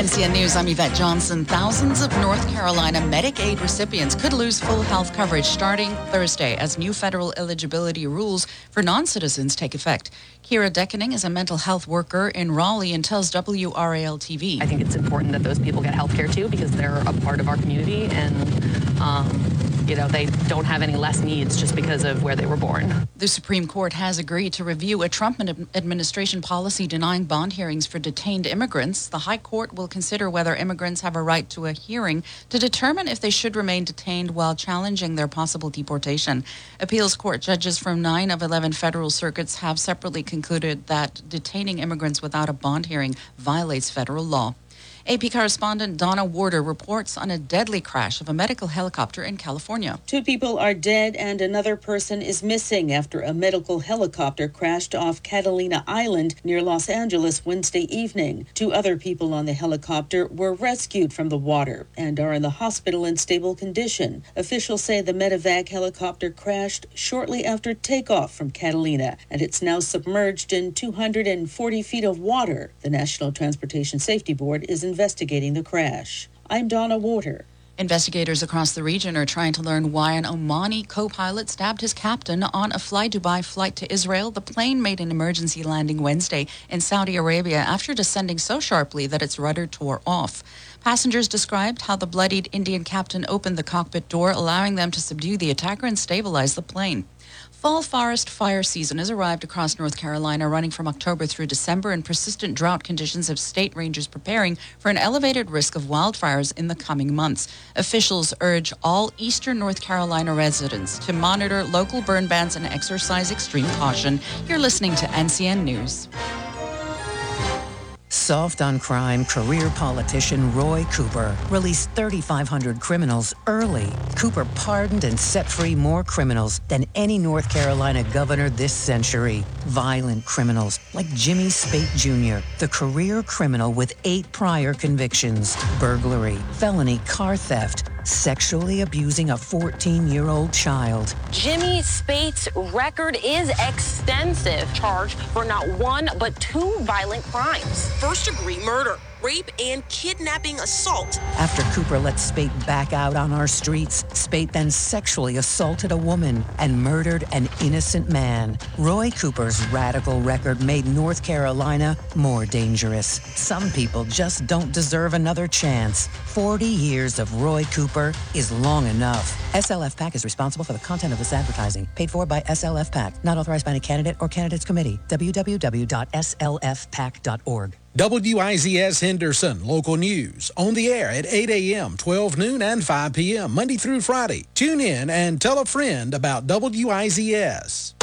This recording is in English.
NCN News, I'm Yvette Johnson. Thousands of North Carolina Medicaid recipients could lose full health coverage starting Thursday as new federal eligibility rules for non-citizens take effect. Kira Deckening is a mental health worker in Raleigh and tells WRAL-TV. I think it's important that those people get health care too because they're a part of our community and, they don't have any less needs just because of where they were born. The Supreme Court has agreed to review a Trump administration policy denying bond hearings for detained immigrants. The High Court will consider whether immigrants have a right to a hearing to determine if they should remain detained while challenging their possible deportation. Appeals court judges from 9 of 11 federal circuits have separately concluded that detaining immigrants without a bond hearing violates federal law. AP correspondent Donna Warder reports on a deadly crash of a medical helicopter in California. 2 people are dead and another person is missing after a medical helicopter crashed off Catalina Island near Los Angeles Wednesday evening. 2 other people on the helicopter were rescued from the water and are in the hospital in stable condition. Officials say the medevac helicopter crashed shortly after takeoff from Catalina, and it's now submerged in 240 feet of water. The National Transportation Safety Board is investigating the crash. I'm Donna Warder. Investigators across the region are trying to learn why an Omani co-pilot stabbed his captain on a Fly Dubai flight to Israel. The plane made an emergency landing Wednesday in Saudi Arabia after descending so sharply that its rudder tore off. Passengers described how the bloodied Indian captain opened the cockpit door, allowing them to subdue the attacker and stabilize the plane. Fall forest fire season has arrived across North Carolina, running from October through December, and persistent drought conditions have state rangers preparing for an elevated risk of wildfires in the coming months. Officials urge all eastern North Carolina residents to monitor local burn bans and exercise extreme caution. You're listening to NCN News. Soft on crime career politician Roy Cooper released 3,500 criminals early. Cooper pardoned and set free more criminals than any North Carolina governor this century. Violent criminals like Jimmy Spate Jr., the career criminal with 8 prior convictions: burglary, felony car theft, sexually abusing a 14-year-old child. Jimmy Spate's record is extensive, charged for not 1 but 2 violent crimes. First-degree murder, rape, and kidnapping assault. After Cooper let Spate back out on our streets, Spate then sexually assaulted a woman and murdered an innocent man. Roy Cooper's radical record made North Carolina more dangerous. Some people just don't deserve another chance. 40 years of Roy Cooper is long enough. SLF PAC is responsible for the content of this advertising. Paid for by SLF PAC. Not authorized by any candidate or candidates committee. www.slfpac.org. WIZS Henderson, local news, on the air at 8 a.m., 12 noon, and 5 p.m., Monday through Friday. Tune in and tell a friend about WIZS.